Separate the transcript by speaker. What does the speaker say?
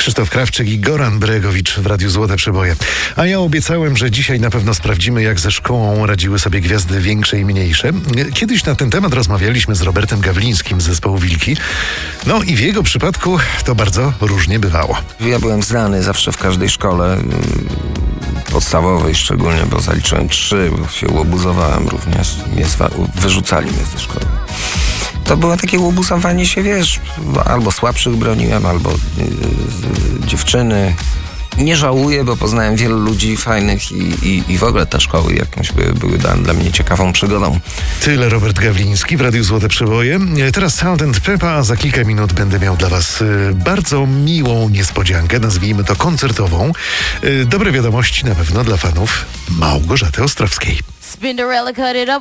Speaker 1: Krzysztof Krawczyk i Goran Bregowicz w Radiu Złote Przeboje. A ja obiecałem, że dzisiaj na pewno sprawdzimy, jak ze szkołą radziły sobie gwiazdy większe i mniejsze. Kiedyś na ten temat rozmawialiśmy z Robertem Gawlińskim z zespołu Wilki. No i w jego przypadku to bardzo różnie bywało.
Speaker 2: Ja byłem znany zawsze w każdej szkole, podstawowej szczególnie, bo zaliczyłem 3, bo się łobuzowałem również. Wyrzucali mnie ze szkoły. To było takie łobuzowanie się, wiesz, albo słabszych broniłem, albo dziewczyny. Nie żałuję, bo poznałem wielu ludzi fajnych i w ogóle te szkoły jakąś były dla mnie ciekawą przygodą.
Speaker 1: Tyle Robert Gawliński w Radiu Złote Przeboje. Teraz Salt and Pepper, a za kilka minut będę miał dla was bardzo miłą niespodziankę, nazwijmy to koncertową. Dobre wiadomości na pewno dla fanów Małgorzaty Ostrowskiej.
Speaker 3: Spinderella cut it up.